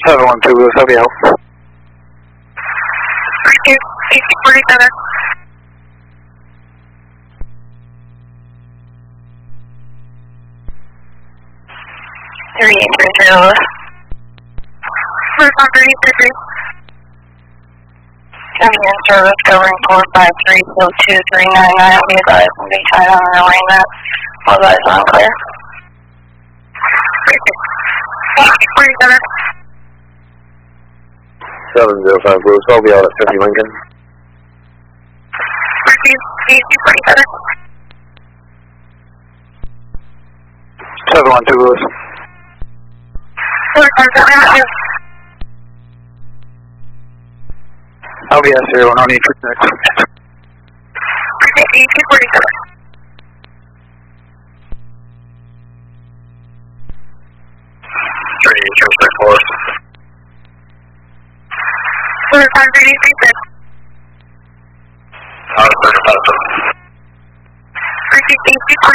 712 Lewis, how can I help? Thank you. 1847. Three, zero. First on 333. Coming in service covering 453-23999. We advise will be tied on an arraignment. All advise on clear. 47. 705 Lewis, I'll be out at 50 Lincoln. 47. 712 Lewis. I'll be at 0, no need for next. 1847. First on 336. 1847.